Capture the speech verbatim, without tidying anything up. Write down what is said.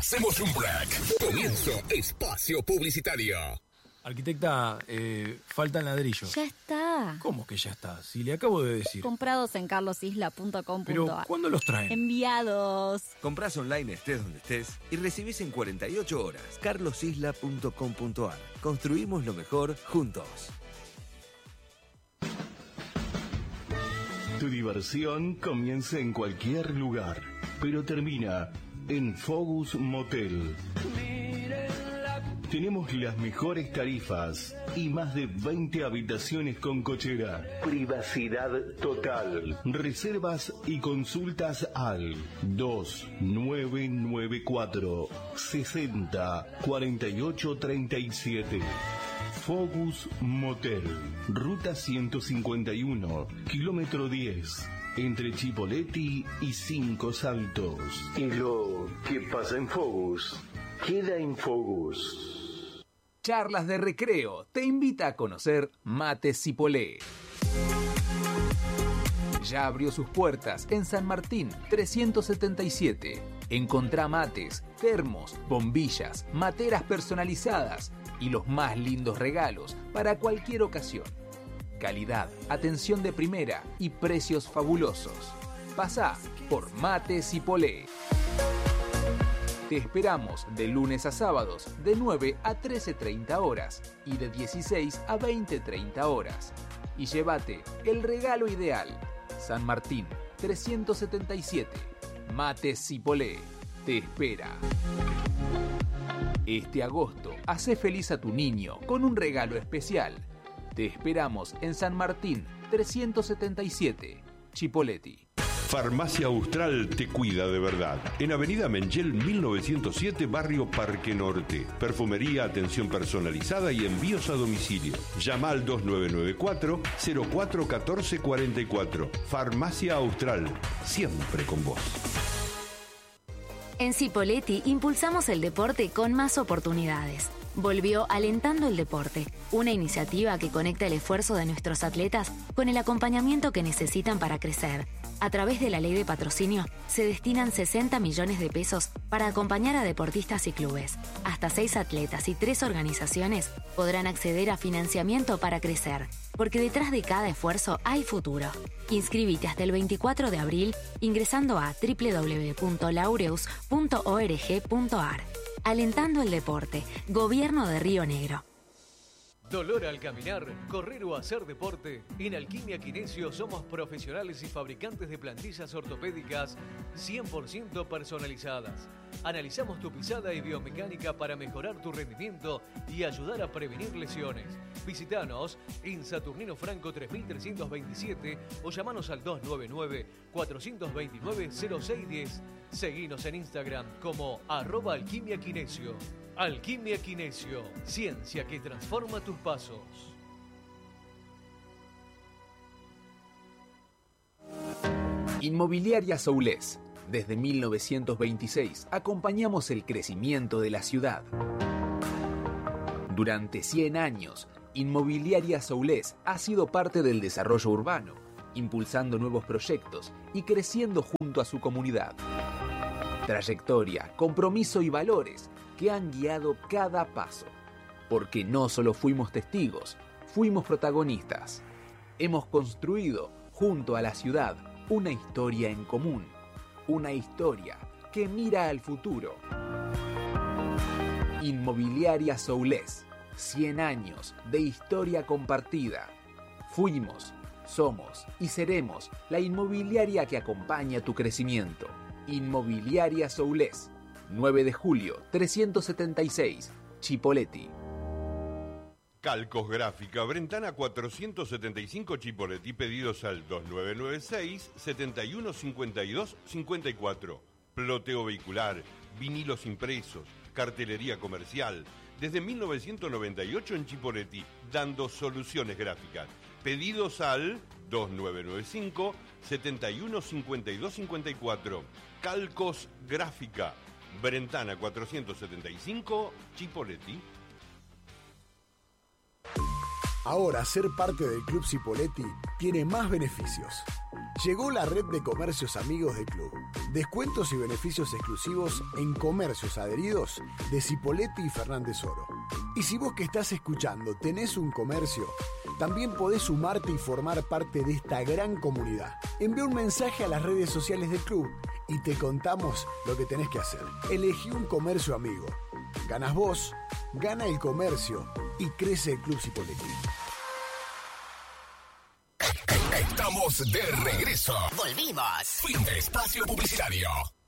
Hacemos un break. Comienzo espacio publicitario. Arquitecta, eh, faltan ladrillos. Ya está. ¿Cómo que ya está? Si le acabo de decir. Comprados en carlos isla punto com punto a r. Pero, ¿cuándo los traen? Enviados. Comprás online estés donde estés y recibís en cuarenta y ocho horas. carlos isla punto com punto a r. Construimos lo mejor juntos. Tu diversión comienza en cualquier lugar, pero termina en Focus Motel. Tenemos las mejores tarifas y más de veinte habitaciones con cochera. Privacidad total. Reservas y consultas al dos nueve nueve cuatro sesenta cuarenta y ocho treinta y siete. Focus Motel, ruta ciento cincuenta y uno, kilómetro diez, entre Chipoleti y Cinco Saltos. Y lo que pasa en Focus, queda en Focus. Charlas de Recreo te invita a conocer Mates Cipolé. Ya abrió sus puertas en San Martín trescientos setenta y siete. Encontrá mates, termos, bombillas, materas personalizadas y los más lindos regalos para cualquier ocasión. Calidad, atención de primera y precios fabulosos. Pasá por Mates Cipolé. Te esperamos de lunes a sábados de nueve a trece treinta horas y de dieciséis a veinte treinta horas. Y llévate el regalo ideal. San Martín trescientos setenta y siete. Mates Cipolé te espera. Este agosto, hacé feliz a tu niño con un regalo especial. Te esperamos en San Martín trescientos setenta y siete, Chipoleti. Farmacia Austral te cuida de verdad. En Avenida Mengel mil novecientos siete, barrio Parque Norte. Perfumería, atención personalizada y envíos a domicilio. Llama al dos nueve nueve cuatro cero cuatro uno cuatro cuatro cuatro. Farmacia Austral, siempre con vos. En Cipolletti impulsamos el deporte con más oportunidades. Volvió Alentando el Deporte, una iniciativa que conecta el esfuerzo de nuestros atletas con el acompañamiento que necesitan para crecer. A través de la ley de patrocinio, se destinan sesenta millones de pesos para acompañar a deportistas y clubes. Hasta seis atletas y tres organizaciones podrán acceder a financiamiento para crecer, porque detrás de cada esfuerzo hay futuro. Inscríbete hasta el veinticuatro de abril ingresando a doble u doble u doble u punto laureus punto org punto a r. Alentando el Deporte, Gobierno de Río Negro. Dolor al caminar, correr o hacer deporte. En Alquimia Kinesio somos profesionales y fabricantes de plantillas ortopédicas cien por ciento personalizadas. Analizamos tu pisada y biomecánica para mejorar tu rendimiento y ayudar a prevenir lesiones. Visítanos en Saturnino Franco tres mil trescientos veintisiete o llamanos al dos nueve nueve cuatro dos nueve cero seis uno cero. Seguinos en Instagram como arroba Alquimia Kinesio. Alquimia Kinesio, ciencia que transforma tus pasos. Inmobiliaria Soulés. Desde mil novecientos veintiséis acompañamos el crecimiento de la ciudad. Durante cien años, Inmobiliaria Soulés ha sido parte del desarrollo urbano, impulsando nuevos proyectos y creciendo junto a su comunidad. Trayectoria, compromiso y valores que han guiado cada paso. Porque no solo fuimos testigos, fuimos protagonistas. Hemos construido, junto a la ciudad, una historia en común. Una historia que mira al futuro. Inmobiliaria Soulés. cien años de historia compartida. Fuimos, somos y seremos la inmobiliaria que acompaña tu crecimiento. Inmobiliaria Soulés. nueve de julio, trescientos setenta y seis, Chipoleti. Calcos Gráfica, Brentana cuatrocientos setenta y cinco, Chipoleti. Pedidos al dos nueve nueve seis, siete uno cinco dos cinco cuatro. Ploteo vehicular, vinilos impresos, cartelería comercial. Desde mil novecientos noventa y ocho en Chipoleti, dando soluciones gráficas. Pedidos al dos nueve nueve cinco, siete uno cinco dos cinco cuatro. Calcos Gráfica, Brentana cuatrocientos setenta y cinco, Chipoleti. Ahora ser parte del Club Cipolletti tiene más beneficios. Llegó la red de comercios amigos del club. Descuentos y beneficios exclusivos en comercios adheridos de Cipolletti y Fernández Oro. Y si vos que estás escuchando tenés un comercio, también podés sumarte y formar parte de esta gran comunidad. Envía un mensaje a las redes sociales del club y te contamos lo que tenés que hacer. Elegí un comercio amigo. Ganas vos, gana el comercio y crece el Club Cipolletti. Estamos de regreso. Volvimos. Fin de espacio publicitario.